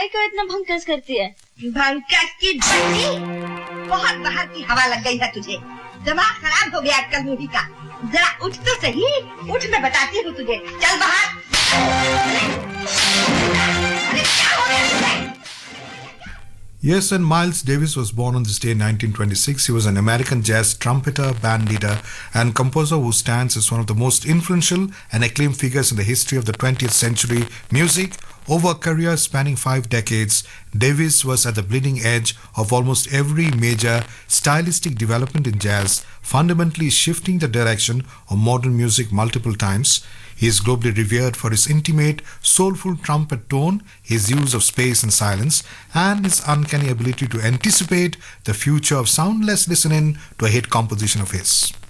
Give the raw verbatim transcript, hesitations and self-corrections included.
काय क्यों इतना भंकस करती है? भंकस की बच्ची, बहुत बाहर की हवा लग गई है तुझे। दिमाग खराब हो गया आजकल मूवी का। जरा उठ तो सही, उठ मैं बताती हूँ तुझे। चल बाहर। अरे क्या हो गया तुझे? Yes, and Miles Davis was born on this day in nineteen twenty-six. He was an American jazz trumpeter, band leader, and composer who stands as one of the most influential and acclaimed figures in the history of the twentieth century music. Over a career spanning five decades, Davis was at the bleeding edge of almost every major stylistic development in jazz, fundamentally shifting the direction of modern music multiple times. He is globally revered for his intimate, soulful trumpet tone, his use of space and silence, and his uncanny ability to anticipate the future of sound. Let's listen in to a hit composition of his.